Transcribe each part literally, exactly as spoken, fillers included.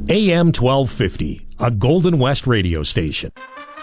A M twelve fifty, a Golden West radio station.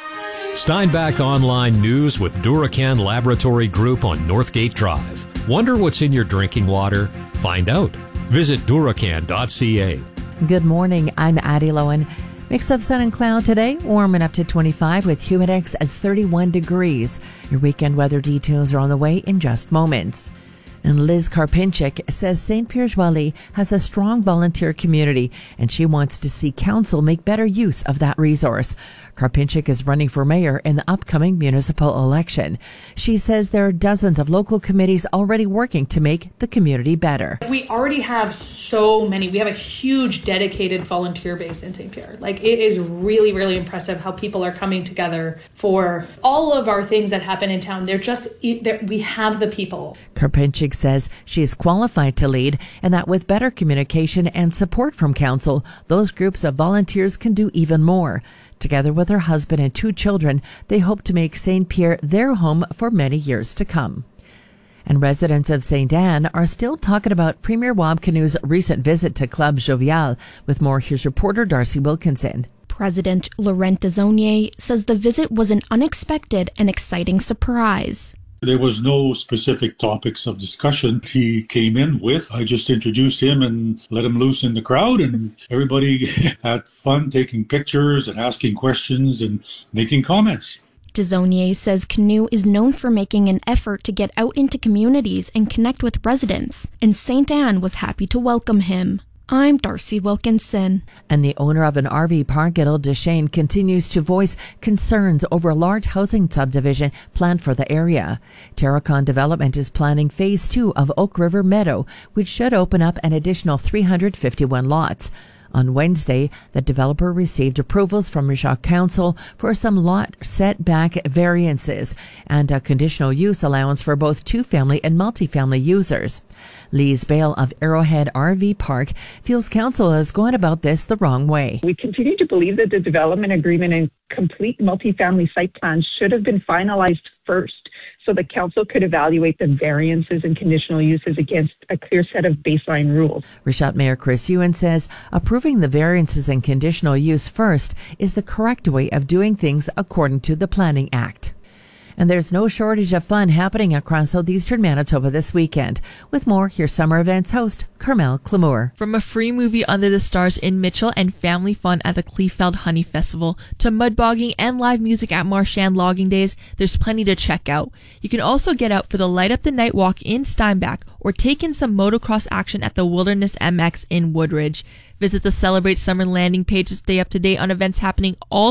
Steinbach Online News with Duracan Laboratory Group on Northgate Drive. Wonder what's in your drinking water? Find out. Visit duracan dot c a. Good morning, I'm Addie Lowen. Mix of sun and cloud today, warming up to twenty-five with humidex at thirty-one degrees. Your weekend weather details are on the way in just moments. And Liz Karpinchik says Saint Pierre Joly has a strong volunteer community, and she wants to see council make better use of that resource. Karpinchik is running for mayor in the upcoming municipal election. She says there are dozens of local committees already working to make the community better. We already have so many. We have a huge dedicated volunteer base in Saint Pierre. Like, it is really, really impressive how people are coming together for all of our things that happen in town. They're just, they're, we have the people. Karpinchik says she is qualified to lead, and that with better communication and support from council, those groups of volunteers can do even more. Together with her husband and two children, they hope to make Saint Pierre their home for many years to come. And residents of Saint Anne are still talking about Premier Wab Kinew's recent visit to Club Jovial. With more, here's reporter Darcy Wilkinson. President Laurent Desaulniers says the visit was an unexpected and exciting surprise. There was no specific topics of discussion he came in with. I just introduced him and let him loose in the crowd, and everybody had fun taking pictures and asking questions and making comments. Desaulniers says Kinew is known for making an effort to get out into communities and connect with residents, and Saint Anne was happy to welcome him. I'm Darcy Wilkinson. And the owner of an R V park at Old Deschênes continues to voice concerns over a large housing subdivision planned for the area. Terracon Development is planning phase two of Oak River Meadow, which should open up an additional three hundred fifty-one lots. On Wednesday, the developer received approvals from Rijak Council for some lot setback variances and a conditional use allowance for both two-family and multifamily users. Lise Bale of Arrowhead R V Park feels council has gone about this the wrong way. We continue to believe that the development agreement and complete multifamily site plans should have been finalized first, so the council could evaluate the variances and conditional uses against a clear set of baseline rules. Reshat Mayor Chris Ewan says approving the variances and conditional use first is the correct way of doing things according to the Planning Act. And there's no shortage of fun happening across southeastern Manitoba this weekend. With more, here's Summer Events host Carmel Clamour. From a free movie under the stars in Mitchell and family fun at the Kleefeld Honey Festival to mud bogging and live music at Marchand Logging Days, there's plenty to check out. You can also get out for the Light Up the Night Walk in Steinbach or take in some motocross action at the Wilderness M X in Woodridge. Visit the Celebrate Summer landing page to stay up to date on events happening all